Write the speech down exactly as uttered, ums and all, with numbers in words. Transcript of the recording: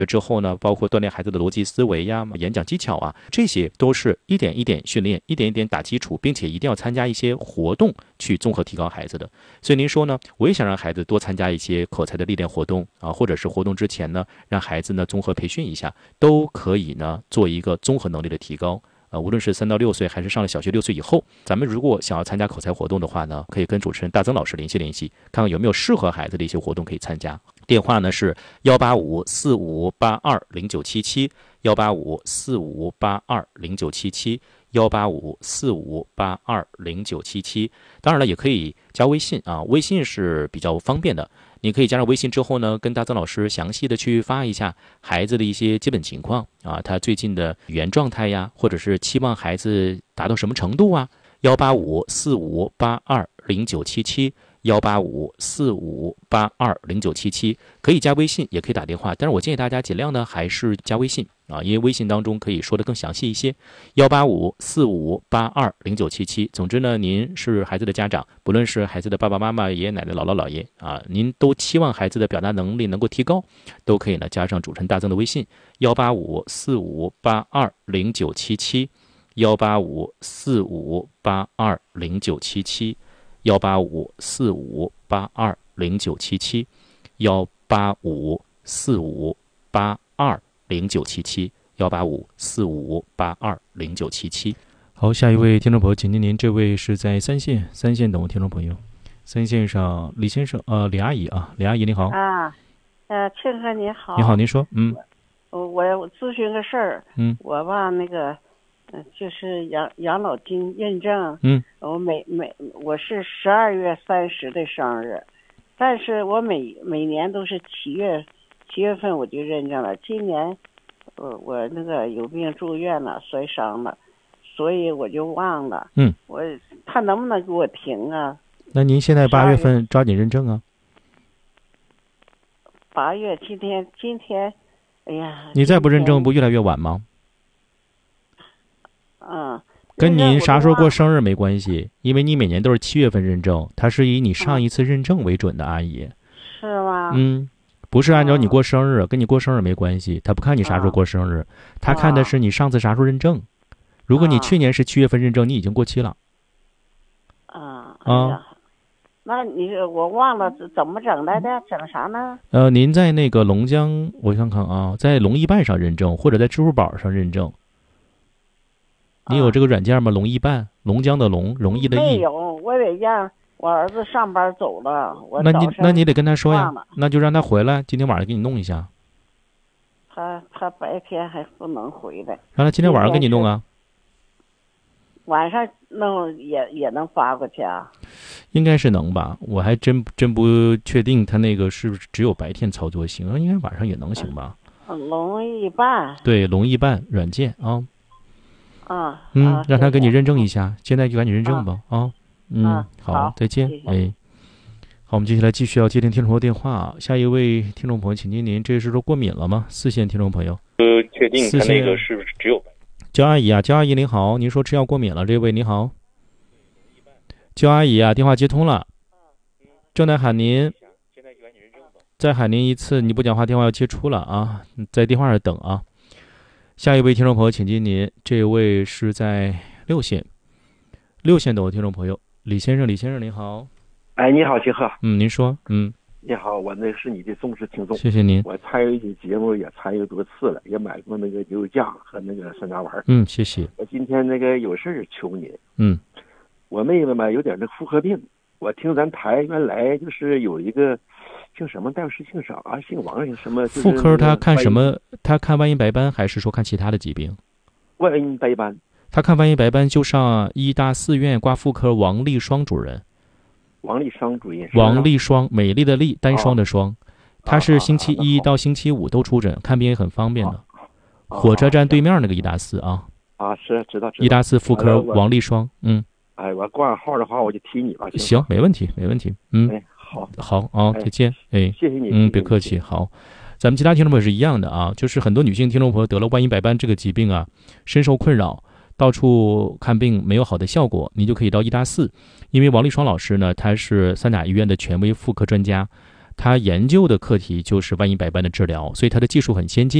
之后呢，包括锻炼孩子的逻辑思维呀、演讲技巧啊，这些都是一点一点训练，一点一点打基础，并且一定要参加一些活动去综合提高孩子的。所以您说呢，我也想让孩子多参加一些口才的历练活动啊，或者是活动之前呢，让孩子呢综合培训一下，都可以呢做一个综合能力的提高。呃，无论是三到六岁，还是上了小学六岁以后，咱们如果想要参加口才活动的话呢，可以跟主持人大曾老师联系联系，看看有没有适合孩子的一些活动可以参加。电话呢是幺八五四五八二零九七七，幺八五四五八二零九七七，幺八五四五八二零九七七。当然了，也可以加微信啊，微信是比较方便的。你可以加上微信之后呢，跟大曾老师详细的去发一下孩子的一些基本情况啊，他最近的语言状态呀，或者是期望孩子达到什么程度啊。幺八五四五八二零九七七，幺八五四五八二零九七七，可以加微信，也可以打电话，但是我建议大家尽量呢还是加微信啊，因为微信当中可以说的更详细一些。幺八五四五八二零九七七。总之呢，您是孩子的家长，不论是孩子的爸爸妈妈、爷爷奶奶、姥姥姥爷啊，您都期望孩子的表达能力能够提高，都可以呢加上主持人大曾的微信幺八五四五八二零九七七，幺八五四五八二零九七七，幺八五四五八二零九七七，幺八五四五八二零九七七，幺八五四五八二零九七七。好，下一位听众朋友，请您，您这位是在三线，三线等听众朋友，三线上李先生，呃，李阿姨啊，李阿姨你好。 啊，呃，庆哥你好。 你好，您说，嗯， 我我咨询个事儿， 嗯， 我吧那个，呃，就是养养老金认证， 嗯， 我每每我是十二月三十的生日，但是我每每年都是七月七月份我就认证了，今年，呃，我那个有病住院了，摔伤了。所以我就忘了， 嗯， 我他能不能给我停啊？ 那您现在八月份抓紧认证啊。 八月今天今天，哎呀， 你再不认证不越来越晚吗？ 嗯， 跟您啥时候过生日没关系，因为你每年都是七月份认证，它是以你上一次认证为准的，阿姨。 是吗？ 嗯，不是按照你过生日，跟你过生日没关系，他不看你啥时候过生日，他看的是你上次啥时候认证。如果你去年是七月份认证，你已经过期了。 啊啊，那你我忘了怎么整来的，整啥呢？ 呃，您在那个龙江，我看看啊，在龙易办上认证，或者在支付宝上认证。你有这个软件吗？龙易办，龙江的龙，容易的易。 没有，我得让我儿子上班走了，我那你那你得跟他说呀，那就让他回来，今天晚上给你弄一下。 他他白天还不能回来， 让他今天晚上给你弄啊。 晚上弄也也能发过去啊？ 应该是能吧，我还真真不确定他那个是不是只有白天操作行，应该晚上也能行吧？ 龙易办， 对，龙易办软件啊。 啊， 嗯，让他给你认证一下，现在就赶紧认证吧啊。嗯，好，再见。哎，好，我们接下来继续要接听听众朋友电话。下一位听众朋友，请您，您这是说过敏了吗？四线听众朋友， 呃，确定他那个是不是只有？ 焦阿姨啊，焦阿姨您好，您说吃药过敏了，这位你好。焦阿姨啊，电话接通了，正在喊您，再喊您一次，你不讲话电话要接出了啊，在电话上等啊。下一位听众朋友，请接您，这位是在六线，六线等的听众朋友，李先生，李先生您好。 哎，你好，秦鹤。 嗯，您说，嗯。 你好，我那是你的忠实听众， 谢谢您。 我参与你节目也参与多次了，也买过那个牛酱和那个酸辣丸。 嗯，谢谢。 我今天那个有事儿求您。 嗯， 我妹妹嘛有点那妇科病，我听咱台原来就是有一个姓什么，但是姓啥啊？姓王姓什么？ 妇科他看什么？他看万一白斑，还是说看其他的疾病？ 万一白斑。 他看万一白斑就上医大四院挂妇科王立双主任。 王立双主任， 王立双，美丽的丽，单双的双，他是星期一到星期五都出诊，看病也很方便的。火车站对面那个医大四啊。 啊，是知道知道。 医大四妇科王立双，嗯。 哎，我挂号的话，我就提你吧。 行，没问题，没问题。嗯， 哎，好， 好啊，再见。哎， 谢谢你。 嗯，别客气。好，咱们其他听众朋友是一样的啊，就是很多女性听众朋友得了万一白斑这个疾病啊，深受困扰。到处看病没有好的效果，你就可以到医大四，因为王立双老师呢，他是三甲医院的权威妇科专家， 他研究的课题就是万一百般的治疗，所以他的技术很先进。